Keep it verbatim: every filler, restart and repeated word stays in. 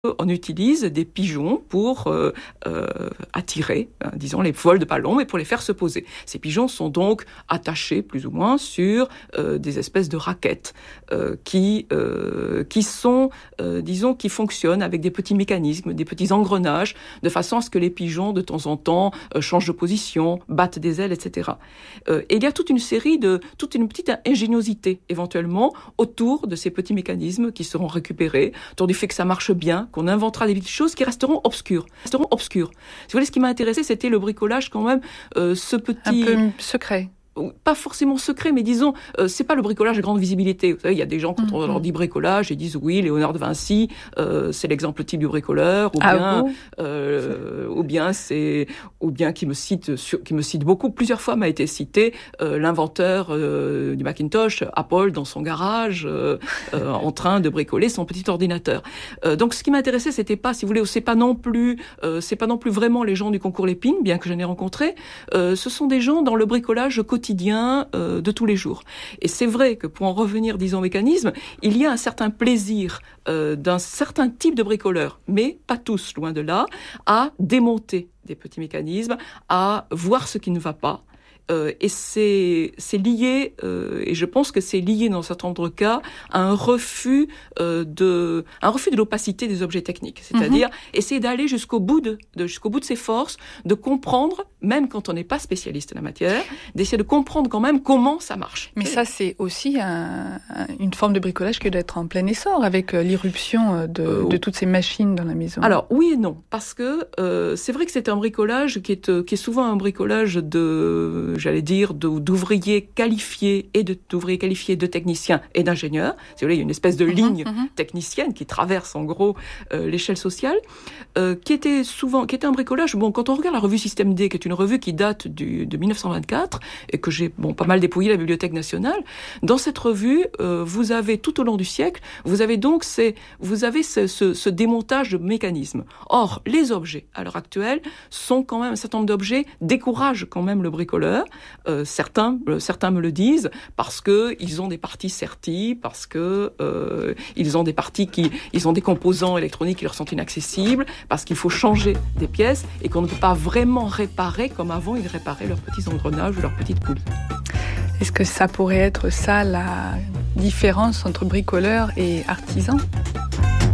on utilise des pigeons pour euh, euh, attirer, hein, disons, les vols de ballons, mais pour les faire se poser. Ces pigeons sont donc attachés, plus ou moins, sur euh, des espèces de raquettes euh, qui, euh, qui sont, euh, disons, qui fonctionnent avec des petits mécanismes, des petits engrenages, de façon à ce que les pigeons, de temps en temps, euh, changent de position, battent des ailes, et cetera. Euh, et il y a toute une série de, toute une petite ingéniosité, éventuellement, autour de ces petits mécanismes qui seront récupérés, autour du fait que ça marche bien, qu'on inventera des petites choses qui resteront obscures. Resteront obscures. Si vous voulez, ce qui m'a intéressé, c'était le bricolage quand même, euh, ce petit... Un peu secret. Pas forcément secret, mais disons, euh, c'est pas le bricolage à grande visibilité. Vous savez, il y a des gens, quand on mmh. leur dit bricolage, ils disent oui, Léonard de Vinci, euh, c'est l'exemple type du bricoleur, ou ah bien, bon euh, ou bien c'est, ou bien qui me cite, sur, qui me cite beaucoup, plusieurs fois m'a été cité euh, l'inventeur euh, du Macintosh, Apple, dans son garage, euh, euh, en train de bricoler son petit ordinateur. Euh, donc, ce qui m'intéressait, c'était pas, si vous voulez, c'est pas non plus, euh, c'est pas non plus vraiment les gens du concours Lépine, bien que j'en ai rencontré. Euh, ce sont des gens dans le bricolage quotidien. quotidien euh, de tous les jours. Et c'est vrai que pour en revenir, disons, au mécanisme, il y a un certain plaisir euh, d'un certain type de bricoleur, mais pas tous, loin de là, à démonter des petits mécanismes, à voir ce qui ne va pas. Euh, et c'est, c'est lié, euh, et je pense que c'est lié dans un certain nombre de cas à un refus euh, de, un refus de l'opacité des objets techniques. C'est-à-dire mm-hmm. essayer d'aller jusqu'au bout de, de, jusqu'au bout de ses forces, de comprendre, même quand on n'est pas spécialiste de la matière, d'essayer de comprendre quand même comment ça marche. Mais ça, c'est aussi un, un, une forme de bricolage que d'être en plein essor avec l'irruption de, euh, de toutes ces machines dans la maison. Alors, oui et non, parce que euh, c'est vrai que c'est un bricolage qui est, qui est souvent un bricolage de... j'allais dire, de, d'ouvriers qualifiés et de, d'ouvriers qualifiés, de techniciens et d'ingénieurs. Si vous voulez, il y a une espèce de ligne mmh, mmh. technicienne qui traverse en gros euh, l'échelle sociale, euh, qui était souvent, qui était un bricolage. Bon, quand on regarde la revue Système D, qui est une revue qui date du, de dix-neuf cent vingt-quatre et que j'ai bon pas mal dépouillé à la Bibliothèque nationale, dans cette revue, euh, vous avez tout au long du siècle, vous avez donc ces, vous avez ce, ce, ce démontage de mécanismes. Or, les objets à l'heure actuelle sont quand même un certain nombre d'objets découragent quand même le bricoleur. Euh, certains, euh, certains me le disent parce que ils ont des parties serties, parce que euh, ils ont des parties qui, ils ont des composants électroniques qui leur sont inaccessibles, parce qu'il faut changer des pièces et qu'on ne peut pas vraiment réparer comme avant ils réparaient leurs petits engrenages ou leurs petites poulies. Est-ce que ça pourrait être ça la différence entre bricoleur et artisan ?